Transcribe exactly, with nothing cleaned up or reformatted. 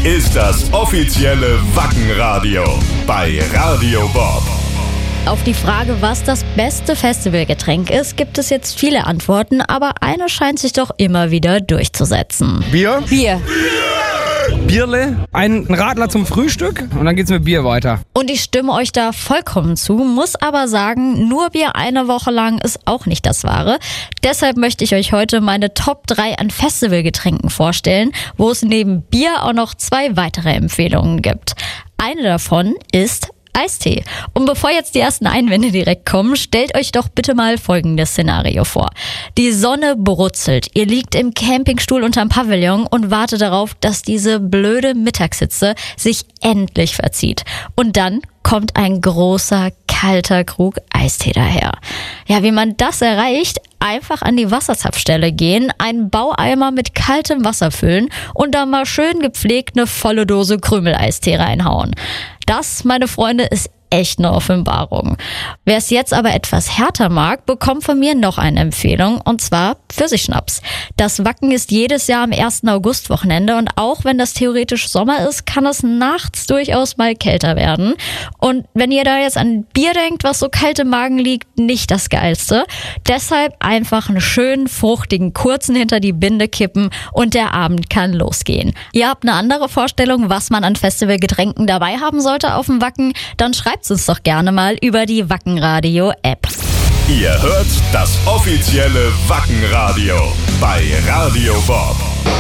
ist das offizielle Wackenradio bei Radio Bob. Auf die Frage, was das beste Festivalgetränk ist, gibt es jetzt viele Antworten, aber eine scheint sich doch immer wieder durchzusetzen. Bier? Bier. Bierle, ein Radler zum Frühstück und dann geht's mit Bier weiter. Und ich stimme euch da vollkommen zu, muss aber sagen, nur Bier eine Woche lang ist auch nicht das Wahre. Deshalb möchte ich euch heute meine Top drei an Festivalgetränken vorstellen, wo es neben Bier auch noch zwei weitere Empfehlungen gibt. Eine davon ist Eistee. Und bevor jetzt die ersten Einwände direkt kommen, stellt euch doch bitte mal folgendes Szenario vor. Die Sonne brutzelt, ihr liegt im Campingstuhl unterm Pavillon und wartet darauf, dass diese blöde Mittagshitze sich endlich verzieht. Und dann kommt ein großer, kalter Krug Eistee daher. Ja, wie man das erreicht? Einfach an die Wasserzapfstelle gehen, einen Baueimer mit kaltem Wasser füllen und da mal schön gepflegt eine volle Dose Krümel-Eistee reinhauen. Das, meine Freunde, ist echt eine Offenbarung. Wer es jetzt aber etwas härter mag, bekommt von mir noch eine Empfehlung, und zwar Pfirsichschnaps. Das Wacken ist jedes Jahr am ersten August-Wochenende und auch wenn das theoretisch Sommer ist, kann es nachts durchaus mal kälter werden. Und wenn ihr da jetzt an Bier denkt, was so kalt im Magen liegt, nicht das Geilste. Deshalb einfach einen schönen, fruchtigen, kurzen hinter die Binde kippen und der Abend kann losgehen. Ihr habt eine andere Vorstellung, was man an Festivalgetränken dabei haben sollte auf dem Wacken? Dann schreibt es uns doch gerne mal über die Wackenradio-App. Ihr hört das offizielle Wackenradio bei Radio Bob.